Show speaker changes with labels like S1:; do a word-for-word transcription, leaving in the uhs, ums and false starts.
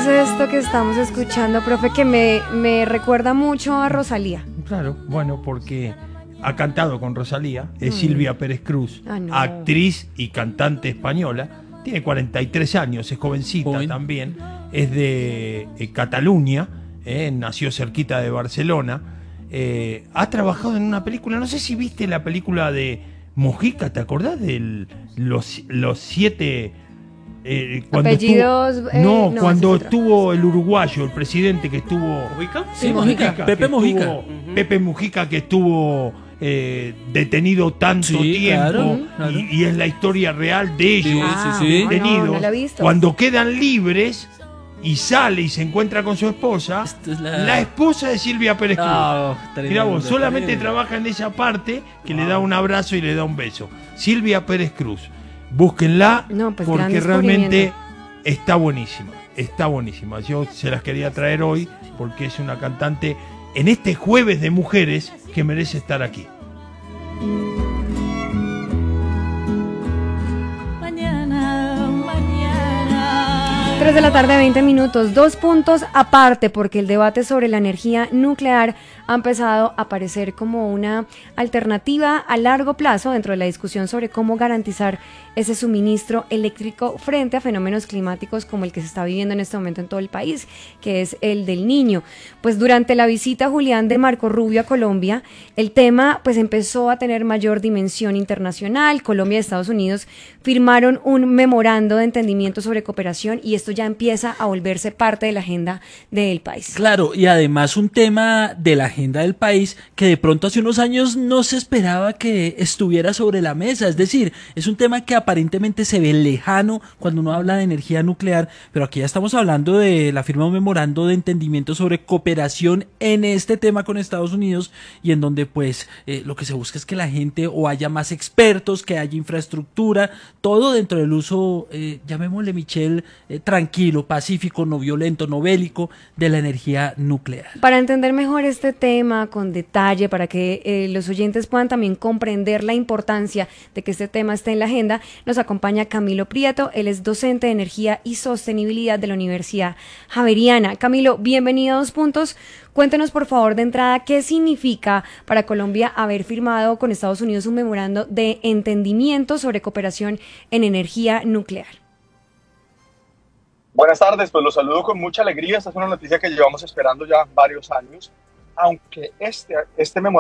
S1: es esto que estamos escuchando, profe, que me, me recuerda mucho a Rosalía?
S2: Claro, bueno, porque ha cantado con Rosalía, es
S1: Mm.
S2: Silvia Pérez Cruz,
S1: Ah, no.
S2: actriz y cantante española, tiene cuarenta y tres años, es jovencita
S3: Joven.
S2: también, es de eh, Cataluña, eh, nació cerquita de Barcelona, eh, ha trabajado en una película, no sé si viste la película de Mujica, ¿te acordás de los, los siete... Eh, cuando
S1: Apellidos,
S2: estuvo,
S1: eh,
S2: no,
S1: no,
S2: cuando
S1: ese es otro.
S2: estuvo el uruguayo, el presidente que estuvo...
S3: ¿Mujica?
S1: Sí,
S3: Sí,
S1: Mujica.
S3: Mujica. Pepe
S2: que
S3: Mujica.
S2: estuvo-
S3: Ujú.
S2: Pepe Mujica que estuvo eh, detenido tanto
S3: Sí,
S2: tiempo
S3: claro, claro.
S2: Y, y es la historia real de ellos,
S3: Sí,
S1: Ah,
S3: sí, sí.
S1: no,
S2: detenidos.
S1: no, no la he visto.
S2: Cuando quedan libres y sale y se encuentra con su esposa,
S3: Esta es la-
S2: la... esposa de Silvia Pérez Cruz.
S3: No,
S2: Mirá
S3: tremendo,
S2: vos, solamente
S3: tremendo.
S2: trabaja en esa parte que le
S3: Wow.
S2: da un abrazo y le da un beso. Silvia Pérez Cruz. Búsquenla
S1: No, pues, gran
S2: porque realmente
S1: descubrimiento.
S2: está buenísima. Está buenísima. Yo se las quería traer hoy porque es una cantante en este jueves de mujeres que merece estar aquí.
S4: Mañana, mañana.
S1: tres de la tarde, veinte minutos, dos puntos aparte, porque el debate sobre la energía nuclear ha empezado a aparecer como una alternativa a largo plazo dentro de la discusión sobre cómo garantizar ese suministro eléctrico frente a fenómenos climáticos como el que se está viviendo en este momento en todo el país, que es el del Niño. Pues durante la visita, Julián, de Marco Rubio a Colombia, el tema pues empezó a tener mayor dimensión internacional. Colombia y Estados Unidos firmaron un memorando de entendimiento sobre cooperación y esto ya empieza a volverse parte de la agenda del país.
S3: Claro, y además un tema de la agenda del país que de pronto hace unos años no se esperaba que estuviera sobre la mesa. Es decir, es un tema que aparentemente se ve lejano cuando uno habla de energía nuclear, pero aquí ya estamos hablando de la firma de un memorando de entendimiento sobre cooperación en este tema con Estados Unidos y en donde pues eh, lo que se busca es que la gente o haya más expertos, que haya infraestructura, todo dentro del uso, eh, llamémosle Michelle, eh, tranquilo, pacífico, no violento, no bélico, de la energía nuclear.
S1: Para entender mejor este tema con detalle, para que eh, los oyentes puedan también comprender la importancia de que este tema esté en la agenda, nos acompaña Camilo Prieto. Él es docente de Energía y Sostenibilidad de la Universidad Javeriana. Camilo, bienvenido a Dos Puntos. Cuéntenos, por favor, de entrada, ¿qué significa para Colombia haber firmado con Estados Unidos un memorando de entendimiento sobre cooperación en energía nuclear?
S5: Buenas tardes, pues los saludo con mucha alegría. Esta es una noticia que llevamos esperando ya varios años, aunque este, este memorando